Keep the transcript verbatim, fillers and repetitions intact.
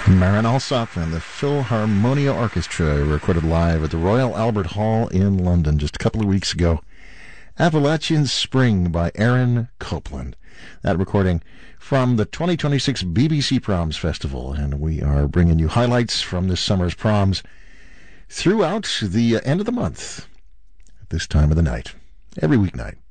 Marin Alsop and the Philharmonia Orchestra recorded live at the Royal Albert Hall in London just a couple of weeks ago. Appalachian Spring by Aaron Copland. That recording from the twenty twenty-six B B C Proms Festival, and we are bringing you highlights from this summer's proms throughout the end of the month at this time of the night, every weeknight.